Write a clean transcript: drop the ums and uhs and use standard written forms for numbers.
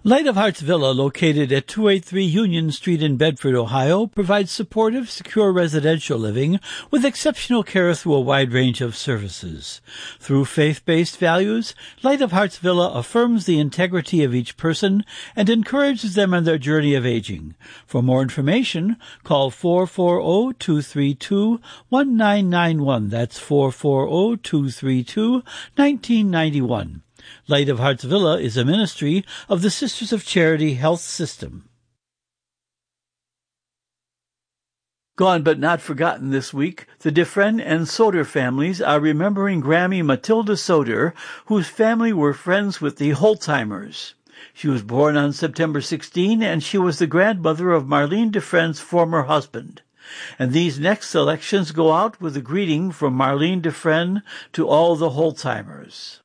Light of Hearts Villa, located at 283 Union Street in Bedford, Ohio, provides supportive, secure residential living with exceptional care through a wide range of services. Through faith-based values, Light of Hearts Villa affirms the integrity of each person and encourages them on their journey of aging. For more information, call 440-232-1991. That's 440-232-1991. Light of Hearts Villa is a ministry of the Sisters of Charity Health System. Gone but not forgotten this week, the Dufresne and Soder families are remembering Grammy Matilda Soder, whose family were friends with the Holzheimers. She was born on September 16, and she was the grandmother of Marlene Dufresne's former husband. And these next selections go out with a greeting from Marlene Dufresne to all the Holzheimers.